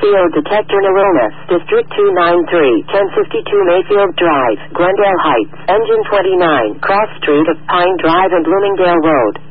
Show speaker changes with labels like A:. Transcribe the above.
A: CO detector neuronus. District 293, 1052 Mayfield Drive, Glendale Heights. Engine 29, cross street of Pine Drive and Bloomingdale Road.